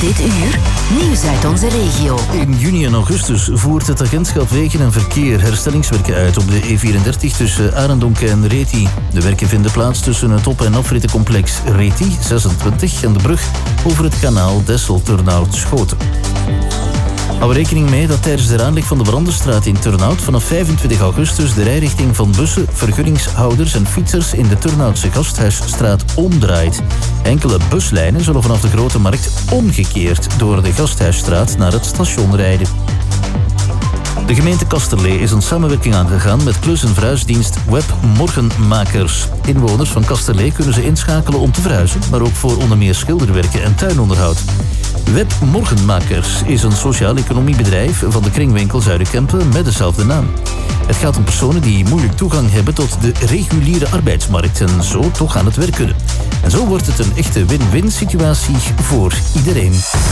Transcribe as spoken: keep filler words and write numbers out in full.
Dit uur, nieuws uit onze regio. In juni en augustus voert het agentschap Wegen en Verkeer herstellingswerken uit op de E vierendertig tussen Arendonk en Reti. De werken vinden plaats tussen het op- en afrittencomplex Reti, zesentwintig, en de brug over het kanaal Dessel-Turnhout-Schoten. Hou rekening mee dat tijdens de aanleg van de Brandenstraat in Turnhout vanaf vijfentwintig augustus de rijrichting van bussen, vergunningshouders en fietsers in de Turnhoutse Gasthuisstraat omdraait. Enkele buslijnen zullen vanaf de Grote Markt omgekeerd door de Gasthuisstraat naar het station rijden. De gemeente Kasterlee is een samenwerking aangegaan met klus- en verhuisdienst Web Morgenmakers. Inwoners van Kasterlee kunnen ze inschakelen om te verhuizen, maar ook voor onder meer schilderwerken en tuinonderhoud. Web Morgenmakers is een sociaal-economie bedrijf van de kringwinkel Zuiderkempen met dezelfde naam. Het gaat om personen die moeilijk toegang hebben tot de reguliere arbeidsmarkt en zo toch aan het werk kunnen. En zo wordt het een echte win-win situatie voor iedereen.